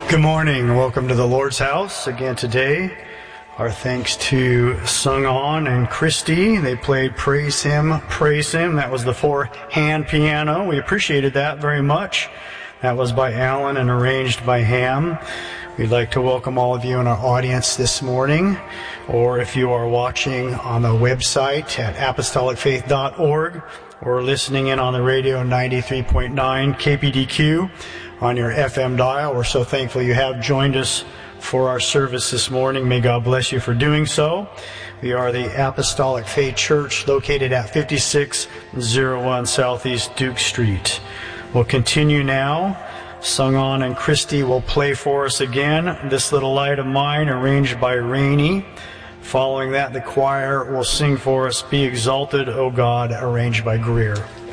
Good morning. Welcome to the Lord's house again today. Our thanks to Sung On and Christy. They played Praise Him, Praise Him. That was the four-hand piano. We appreciated that very much. That was by Alan and arranged by Ham. We'd like to welcome all of you in our audience this morning, or if you are watching on the website at apostolicfaith.org, or listening in on the radio 93.9 KPDQ on your FM dial. We're so thankful you have joined us for our service this morning. May God bless you for doing so. We are the Apostolic Faith Church located at 5601 Southeast Duke Street. We'll continue now. Sung On and Christy will play for us again, This Little Light of Mine, arranged by Rainey. Following that, the choir will sing for us, Be Exalted, O God, arranged by Greer.